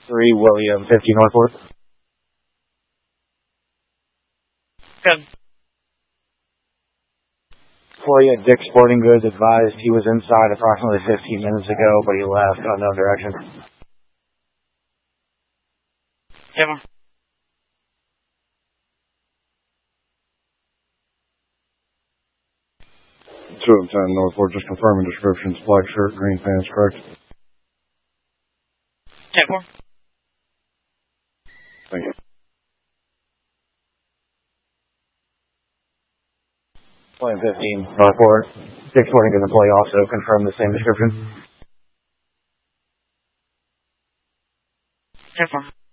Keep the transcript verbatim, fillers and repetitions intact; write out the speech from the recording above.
three William fifty Northport. Good. Employee at Dick's Sporting Goods advised he was inside approximately fifteen minutes ago, but he left unknown direction. Seven. two of ten Northport, just confirming descriptions, black shirt, green pants, correct? ten four. Thank you. William fifteen Northport. Dick's Sporting Goods employee also confirmed the same description. ten four.